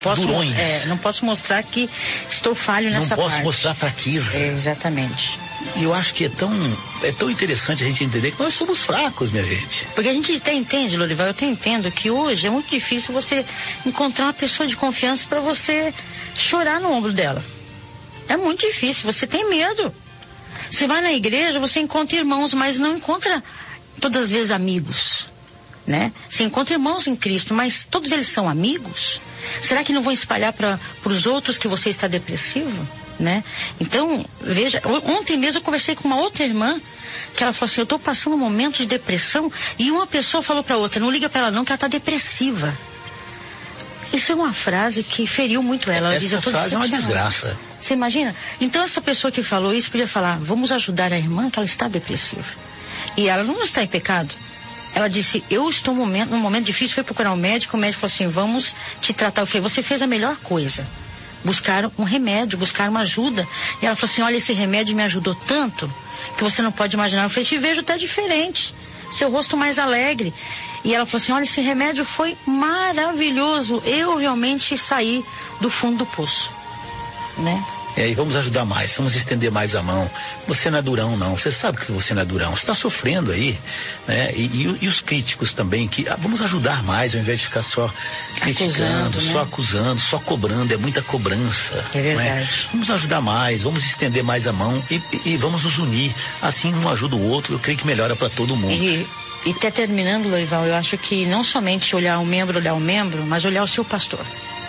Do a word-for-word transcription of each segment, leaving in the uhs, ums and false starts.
Posso, durões. É, não posso mostrar que estou falho nessa parte. Não posso mostrar fraqueza. É, exatamente. E eu acho que é tão, é tão interessante a gente entender que nós somos fracos, minha gente. Porque a gente até entende, Lorival, eu até entendo que hoje é muito difícil você encontrar uma pessoa de confiança para você chorar no ombro dela. É muito difícil, você tem medo. Você vai na igreja, você encontra irmãos, mas não encontra todas as vezes amigos, né? Você encontra irmãos em Cristo, mas todos eles são amigos? Será que não vão espalhar para os outros que você está depressivo, né? Então, veja, ontem mesmo eu conversei com uma outra irmã, que ela falou assim, eu estou passando um momento de depressão, e uma pessoa falou para outra, não liga para ela não, que ela está depressiva. Isso é uma frase que feriu muito ela. Ela essa diz, eu tô frase é uma desgraça. Você imagina? Então essa pessoa que falou isso podia falar, vamos ajudar a irmã que ela está depressiva. E ela não está em pecado. Ela disse, eu estou num momento, num momento difícil, foi procurar um médico, o médico falou assim, vamos te tratar. Eu falei, você fez a melhor coisa. Buscar um remédio, buscar uma ajuda. E ela falou assim, olha, esse remédio me ajudou tanto que você não pode imaginar. Eu falei, te vejo até diferente, seu rosto mais alegre. E ela falou assim, olha, esse remédio foi maravilhoso. Eu realmente saí do fundo do poço, né? É, e vamos ajudar mais, vamos estender mais a mão. Você não é durão, não. Você sabe que você não é durão. Você está sofrendo aí, né? E, e, e os críticos também, que ah, vamos ajudar mais, ao invés de ficar só criticando, acusando, né? Só acusando, só cobrando. É muita cobrança. É verdade. Né? Vamos ajudar mais, vamos estender mais a mão e, e, e vamos nos unir. Assim um ajuda o outro, eu creio que melhora para todo mundo. E, e até terminando, Lorival, eu acho que não somente olhar um membro, olhar um membro, mas olhar o seu pastor.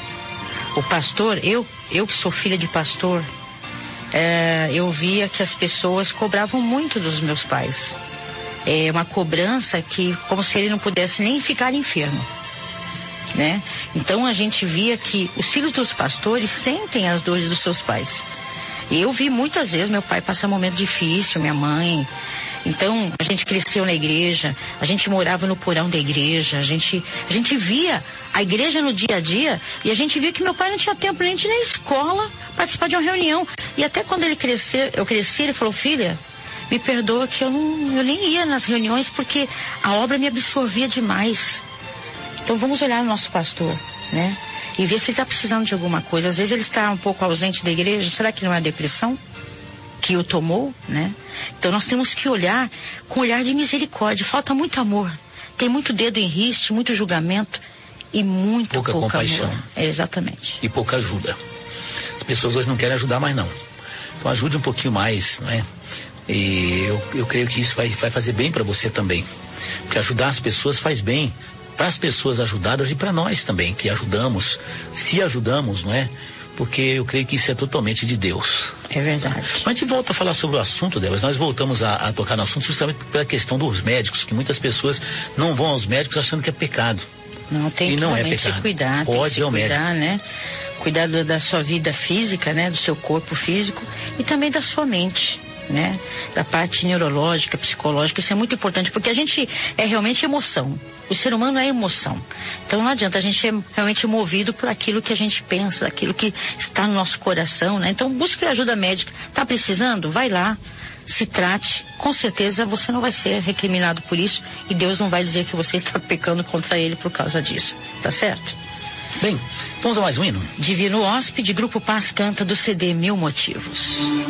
O pastor, eu, eu que sou filha de pastor, é, eu via que as pessoas cobravam muito dos meus pais. É uma cobrança que, como se ele não pudesse nem ficar enfermo, né? Então a gente via que os filhos dos pastores sentem as dores dos seus pais. E eu vi muitas vezes meu pai passar um momento difícil, minha mãe. Então, a gente cresceu na igreja, a gente morava no porão da igreja, a gente, a gente via a igreja no dia a dia e a gente via que meu pai não tinha tempo nem de ir na escola participar de uma reunião. E até quando ele cresceu, eu cresci, ele falou, filha, me perdoa que eu, não, eu nem ia nas reuniões porque a obra me absorvia demais. Então, vamos olhar o nosso pastor, né? E ver se ele está precisando de alguma coisa. Às vezes ele está um pouco ausente da igreja, será que não é depressão que o tomou, né? Então nós temos que olhar com olhar de misericórdia. Falta muito amor, tem muito dedo em riste, muito julgamento e muita pouca, pouca compaixão. Amor. É, exatamente. E pouca ajuda. As pessoas hoje não querem ajudar mais não. Então ajude um pouquinho mais, né? E eu, eu creio que isso vai, vai fazer bem para você também, porque ajudar as pessoas faz bem para as pessoas ajudadas e para nós também que ajudamos, se ajudamos, não é? Porque eu creio que isso é totalmente de Deus. É verdade. Mas a gente volta a falar sobre o assunto, Débora. Nós voltamos a, a tocar no assunto justamente pela questão dos médicos, que muitas pessoas não vão aos médicos achando que é pecado. Não, tem e que não realmente é pecado. se cuidar, Pode tem que se ao cuidar, médico. né? Cuidar do, da sua vida física, né? Do seu corpo físico e também da sua mente, né? Da parte neurológica, psicológica, isso é muito importante, porque a gente é realmente emoção. O ser humano é emoção. Então não adianta, a gente é realmente movido por aquilo que a gente pensa, aquilo que está no nosso coração, né? Então busque ajuda médica. Tá precisando? Vai lá, se trate. Com certeza você não vai ser recriminado por isso e Deus não vai dizer que você está pecando contra ele por causa disso. Tá certo? Bem, vamos a mais um hino? Divino Hóspede, Grupo Paz canta do C D Mil Motivos.